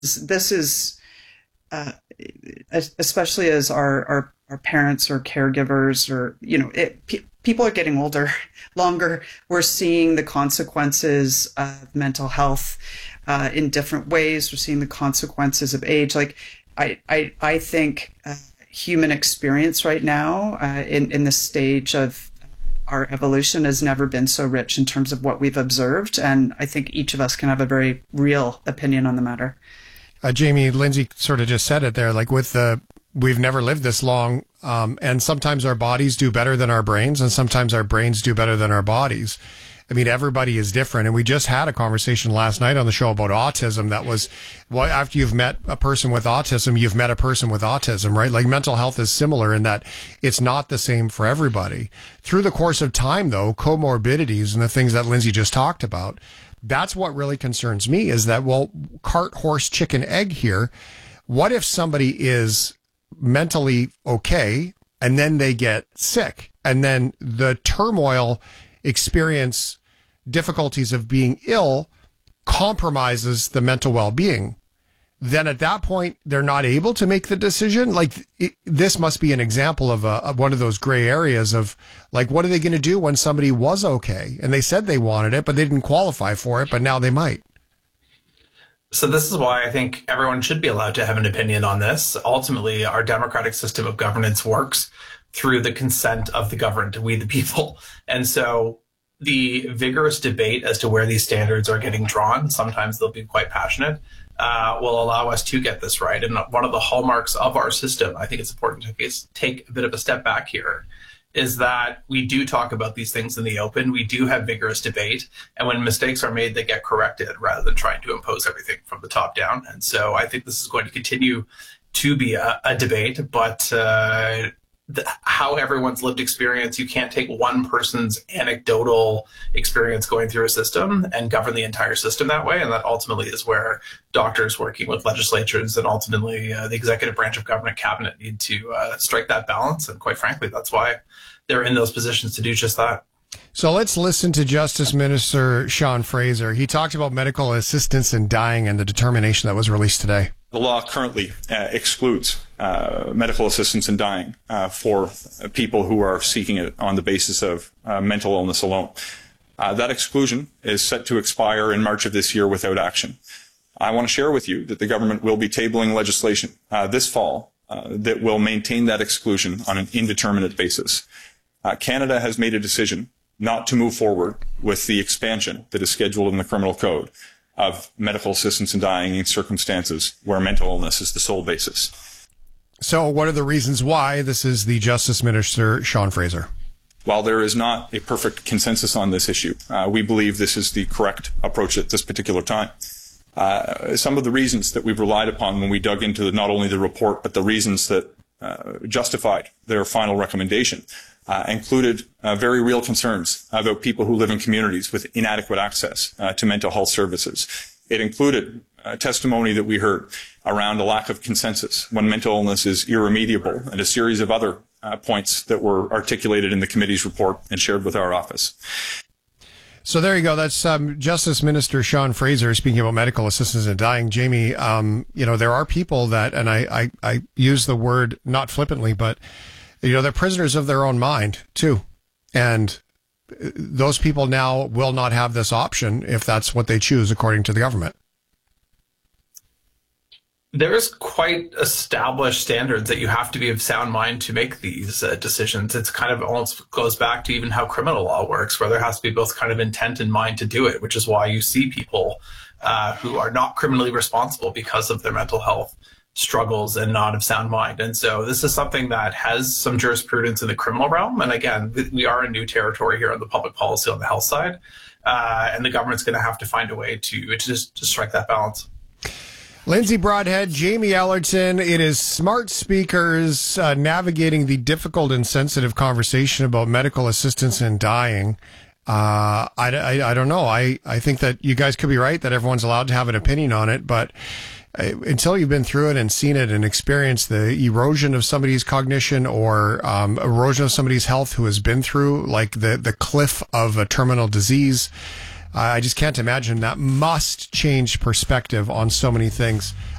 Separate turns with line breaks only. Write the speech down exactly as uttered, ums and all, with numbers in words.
this is, uh, especially as our, our, our parents or caregivers or, you know, it, pe- people are getting older, longer. We're seeing the consequences of mental health uh, in different ways. We're seeing the consequences of age. Like, I, I, I think uh, human experience right now uh, in, in this stage of our evolution has never been so rich in terms of what we've observed. And I think each of us can have a very real opinion on the matter.
Uh, Jamie, Lindsay sort of just said it there, like with the, we've never lived this long. Um, and sometimes our bodies do better than our brains, and sometimes our brains do better than our bodies. I mean, everybody is different. And we just had a conversation last night on the show about autism that was, well, after you've met a person with autism, you've met a person with autism, right? Like mental health is similar in that it's not the same for everybody. Through the course of time, though, comorbidities and the things that Lindsay just talked about, that's what really concerns me is that, well, cart, horse, chicken, egg here. What if somebody is mentally okay and then they get sick and then the turmoil experience difficulties of being ill compromises the mental well-being? Then at that point, they're not able to make the decision. Like it, this must be an example of, a, of one of those gray areas of like, what are they going to do when somebody was okay and they said they wanted it, but they didn't qualify for it, but now they might.
So this is why I think everyone should be allowed to have an opinion on this. Ultimately, our democratic system of governance works through the consent of the governed, we the people. And so the vigorous debate as to where these standards are getting drawn, sometimes they'll be quite passionate, uh, will allow us to get this right. And one of the hallmarks of our system, I think it's important to take a bit of a step back here, is that we do talk about these things in the open. We do have vigorous debate. And when mistakes are made, they get corrected rather than trying to impose everything from the top down. And so I think this is going to continue to be a, a debate, but uh, the, how everyone's lived experience, you can't take one person's anecdotal experience going through a system and govern the entire system that way. And that ultimately is where doctors working with legislatures and ultimately uh, the executive branch of government cabinet need to uh, strike that balance. And quite frankly, that's why they're in those positions to do just that.
So let's listen to Justice Minister Sean Fraser. He talked about medical assistance in dying and the determination that was released today.
The law currently uh, excludes uh, medical assistance in dying uh, for people who are seeking it on the basis of uh, mental illness alone. Uh, that exclusion is set to expire in March of this year without action. I want to share with you that the government will be tabling legislation uh, this fall uh, that will maintain that exclusion on an indeterminate basis. Uh, Canada has made a decision not to move forward with the expansion that is scheduled in the criminal code of medical assistance in dying in circumstances where mental illness is the sole basis.
So what are the reasons why? This is the Justice Minister, Sean Fraser.
While there is not a perfect consensus on this issue, uh, we believe this is the correct approach at this particular time. Uh, some of the reasons that we've relied upon when we dug into the, not only the report, but the reasons that uh, justified their final recommendation Uh, included uh, very real concerns about people who live in communities with inadequate access uh, to mental health services. It included uh, testimony that we heard around a lack of consensus when mental illness is irremediable, and a series of other uh, points that were articulated in the committee's report and shared with our office.
So there you go. That's um, Justice Minister Sean Fraser speaking about medical assistance in dying. Jamie, um, you know, there are people that, and I, I, I use the word not flippantly, but you know, they're prisoners of their own mind, too. And those people now will not have this option if that's what they choose, according to the government.
There's quite established standards that you have to be of sound mind to make these uh, decisions. It's kind of almost goes back to even how criminal law works, where there has to be both kind of intent and mind to do it, which is why you see people uh, who are not criminally responsible because of their mental health struggles and not of sound mind. And so this is something that has some jurisprudence in the criminal realm. And again, we are in new territory here on the public policy on the health side. Uh, and the government's going to have to find a way to, to just to strike that balance.
Lindsay Broadhead, Jamie Ellerton. It is smart speakers uh, navigating the difficult and sensitive conversation about medical assistance in dying. Uh, I, I, I don't know. I, I think that you guys could be right that everyone's allowed to have an opinion on it, but until you've been through it and seen it and experienced the erosion of somebody's cognition or um, erosion of somebody's health who has been through like the, the cliff of a terminal disease, I just can't imagine that must change perspective on so many things.